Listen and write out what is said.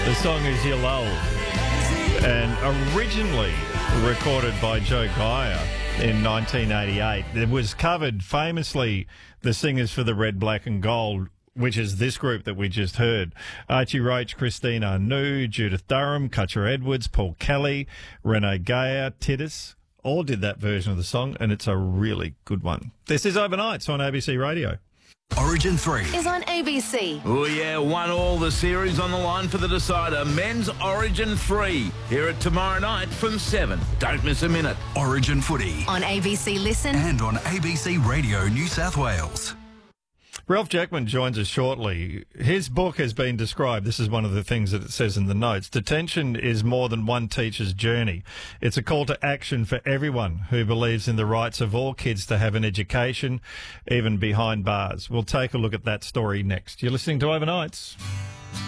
The song is Your Love, and originally recorded by Joe Geyer in 1988. It was covered famously, the singers for the Red, Black and Gold, which is this group that we just heard. Archie Roach, Christine Arnoux, Judith Durham, Cutcher Edwards, Paul Kelly, Renee Geyer, Titus, all did that version of the song, and it's a really good one. This is Overnights on ABC Radio. Origin 3 is on ABC. Oh yeah, 1-1 the series on the line for the decider. Men's Origin 3. Hear it tomorrow night from 7. Don't miss a minute. Origin Footy On ABC Listen and on ABC Radio New South Wales. Ralph Jackman joins us shortly. His book has been described, this is one of the things that it says in the notes, detention is more than one teacher's journey. It's a call to action for everyone who believes in the rights of all kids to have an education, even behind bars. We'll take a look at that story next. You're listening to Overnights.